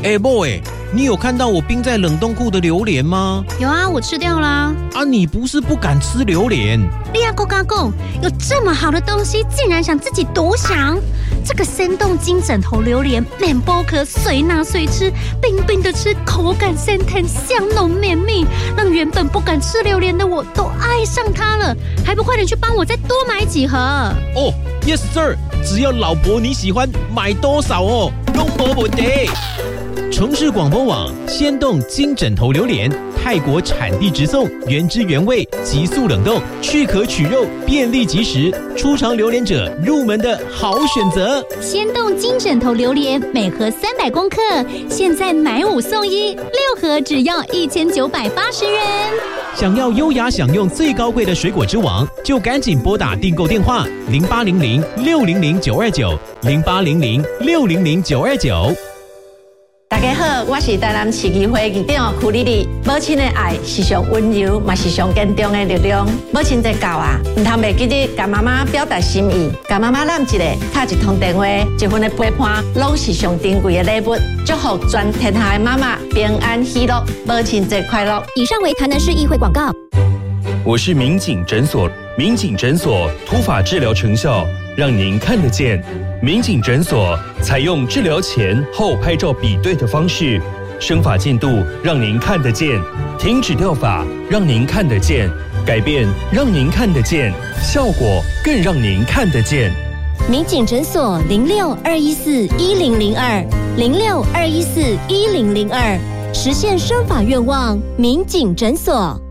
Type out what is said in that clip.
boy，你有看到我冰在冷冻库的榴莲吗？ 有啊，我吃掉啦。 啊，你不是不敢吃榴莲？ 利亚够够，有这么好的东西，竟然想自己独享？这个生动金枕头榴莲，免剥壳，随拿随吃，冰冰的吃，口感鲜甜，香浓绵密，让原本不敢吃榴莲的我都爱上它了。还不快点去帮我再多买几盒？ 哦 ，Yes sir， 只要老婆你喜欢，买多少哦，都没问题。城市广播网鲜冻金枕头榴莲，泰国产地直送，原汁原味，急速冷冻，去壳取肉，便利即食，初尝榴莲者入门的好选择。 鲜冻金枕头榴莲每盒300公克，现在买5送1，6盒只要1980元。 想要优雅享用最高贵的水果之王，就赶紧拨打订购电话0800-600-929，0800-600-929。 大家好，我是台南市议会议长柯丽丽。母亲的爱是上温柔，嘛是上坚强的力量。母亲节到啊，唔通袂记得甲妈妈表达心意，甲妈妈揽一个，打一通电话，一份的陪伴，拢是上珍贵的礼物。祝福全天下的妈妈平安喜乐，母亲节快乐。 以上为台南市议会广告。 我是民警诊所，民警诊所土法治疗成效，让您看得见。民警诊所采用治疗前后拍照比对的方式，生发进度让您看得见，停止掉发让您看得见，改变让您看得见，效果更让您看得见。 民警诊所06-214-1002，06-214-1002，实现生发愿望，民警诊所。